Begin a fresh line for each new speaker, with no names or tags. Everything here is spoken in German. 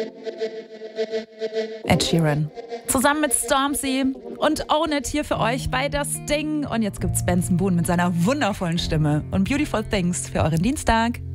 Ed Sheeran. Zusammen mit Stormzy und Own It hier für euch bei Das Ding. Und jetzt gibt's Benson Boone mit seiner wundervollen Stimme und Beautiful Things für euren Dienstag.